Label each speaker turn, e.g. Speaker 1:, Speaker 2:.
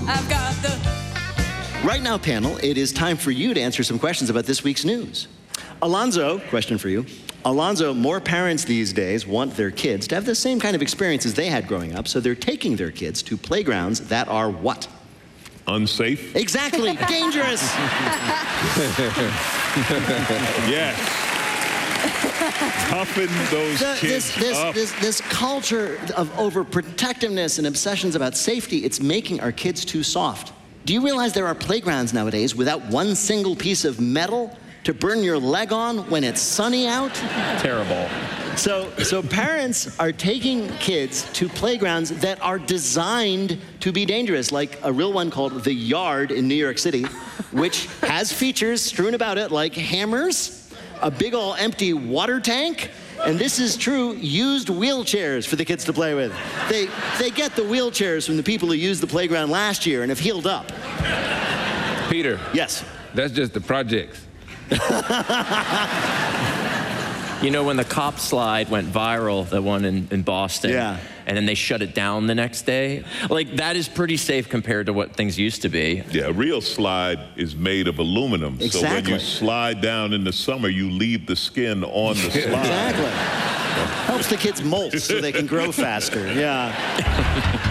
Speaker 1: I've got the...
Speaker 2: Right now, panel, it is time for you to answer some questions about this week's news. Alonzo, question for you. Alonzo, more parents these days want their kids to have the same kind of experiences they had growing up, so they're taking their kids to playgrounds that are what?
Speaker 3: Unsafe?
Speaker 2: Exactly. Dangerous.
Speaker 3: Yes. Toughen those kids up.
Speaker 2: This culture of overprotectiveness and obsessions about safety, it's making our kids too soft. Do you realize there are playgrounds nowadays without one single piece of metal to burn your leg on when it's sunny out?
Speaker 4: Terrible.
Speaker 2: So parents are taking kids to playgrounds that are designed to be dangerous, like a real one called The Yard in New York City, which has features strewn about it like hammers, a big ol' empty water tank, and this is true, used wheelchairs for the kids to play with. They get the wheelchairs from the people who used the playground last year and have healed up.
Speaker 5: Peter.
Speaker 2: Yes.
Speaker 5: That's just the projects.
Speaker 4: You know, when the cop slide went viral, the one in Boston,
Speaker 2: yeah,
Speaker 4: and then they shut it down the next day, like, that is pretty safe compared to what things used to be.
Speaker 3: Yeah, a real slide is made of aluminum.
Speaker 2: Exactly.
Speaker 3: So when you slide down in the summer, you leave the skin on the slide.
Speaker 2: Exactly. Helps the kids molt so they can grow faster, yeah.